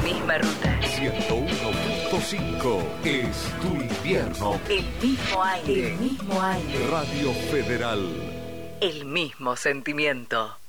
misma ruta. 101.5 es tu invierno. El mismo aire. El mismo aire. Radio Federal. El mismo sentimiento.